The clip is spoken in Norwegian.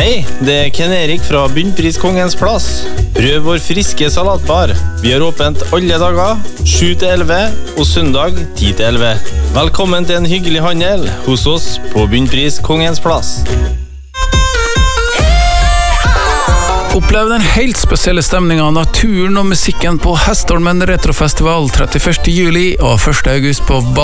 Hei, det Ken Erik fra Bunnpris Kongens Plass. Prøv vår friske salatbar. Vi har åpent alle dager, 7-11 og søndag 10-11. Velkommen til en hyggelig handel hos oss på Bunnpris Kongens Plass. Opplev den helt spesielle stemningen av naturen og musikken på Hestholmen Retrofestival 31. juli og 1. august på